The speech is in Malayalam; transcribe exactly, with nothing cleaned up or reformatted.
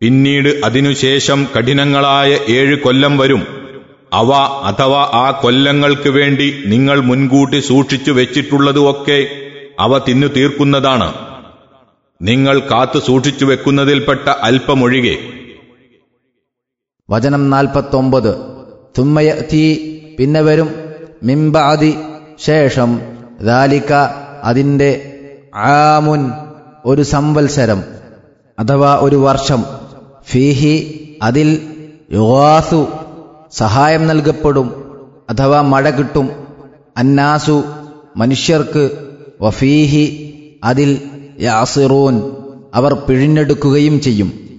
പിന്നീട് അതിനുശേഷം കഠിനങ്ങളായ ഏഴ് കൊല്ലം വരും. അവ അഥവാ ആ കൊല്ലങ്ങൾക്ക് വേണ്ടി നിങ്ങൾ മുൻകൂട്ടി സൂക്ഷിച്ചു വെച്ചിട്ടുള്ളതുമൊക്കെ അവ തിന്നു തീർക്കുന്നതാണ്, നിങ്ങൾ കാത്തു സൂക്ഷിച്ചു വെക്കുന്നതിൽപ്പെട്ട അല്പമൊഴികെ. വചനം നാൽപ്പത്തൊമ്പത്. തുമ്മയതീ പിന്നെ വരും, മിംബഅദി ശേഷം, ദാലിക അതിന്റെ, ആമുൻ ഒരു സംവത്സരം അഥവാ ഒരു വർഷം, ഫീഹി അതിൽ, യുഗാസു സഹായം നൽകപ്പെടും അഥവാ മഴ കിട്ടും, അന്നാസു മനുഷ്യർക്ക്, വഫീഹി അതിൽ, യാസിറൂൻ അവർ പിഴിഞ്ഞെടുക്കുകയും ചെയ്യും.